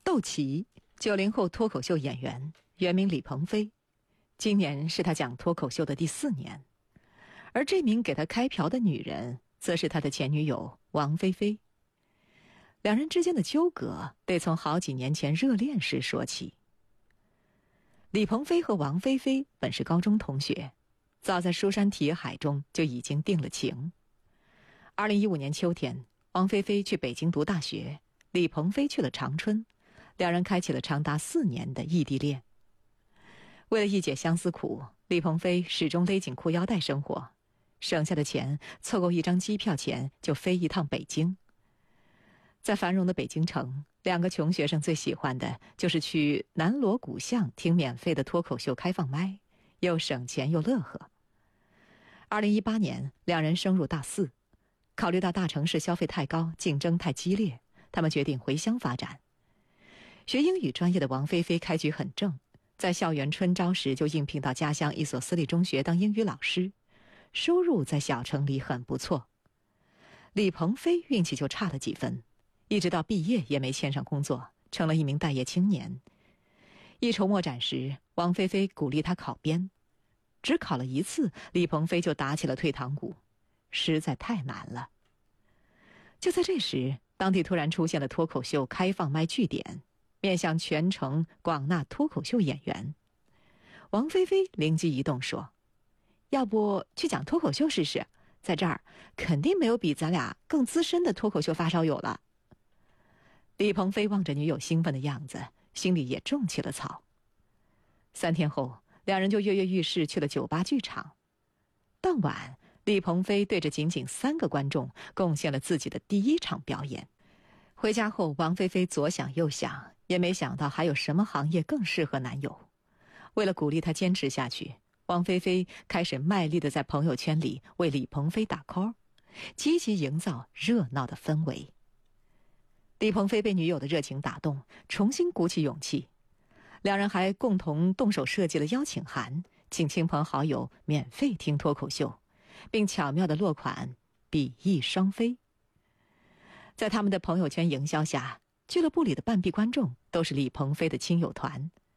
窦琪，90后脱口秀演员，原名李鹏飞。今年是他讲脱口秀的第4年，而这名给他开瓢的女人，则是他的前女友王菲菲。两人之间的纠葛得从好几年前热恋时说起。李鹏飞和王菲菲本是高中同学，早在书山题海中就已经定了情。2015年秋天，王菲菲去北京读大学，李鹏飞去了长春，两人开启了长达4年的异地恋。为了一解相思苦，李鹏飞始终勒紧裤腰带生活，省下的钱凑够一张机票钱就飞一趟北京。在繁荣的北京城，两个穷学生最喜欢的就是去南锣鼓巷听免费的脱口秀开放麦，又省钱又乐呵。2018年，两人升入大4，考虑到大城市消费太高，竞争太激烈，他们决定回乡发展。学英语专业的王菲菲开局很正，在校园春招时就应聘到家乡一所私立中学当英语老师，收入在小城里很不错。李鹏飞运气就差了几分，一直到毕业也没签上工作，成了一名待业青年。一筹莫展时，王菲菲鼓励他考编，只考了1次，李鹏飞就打起了退堂鼓，实在太难了。就在这时，当地突然出现了脱口秀开放麦据点，面向全城广纳脱口秀演员。王菲菲灵机一动说，要不去讲脱口秀试试，在这儿肯定没有比咱俩更资深的脱口秀发烧友了。李鹏飞望着女友兴奋的样子，心里也种起了草。3天后，两人就跃跃欲试去了酒吧剧场。当晚，李鹏飞对着仅仅3个观众贡献了自己的第1场表演。回家后，王菲菲左想右想，也没想到还有什么行业更适合男友。为了鼓励他坚持下去，王菲菲开始卖力地在朋友圈里为李鹏飞打 call， 积极营造热闹的氛围。李鹏飞被女友的热情打动，重新鼓起勇气。两人还共同动手设计了邀请函，请亲朋好友免费听脱口秀，并巧妙地落款比翼双飞。在他们的朋友圈营销下，俱乐部里的半壁观众都是李鹏飞的亲友团，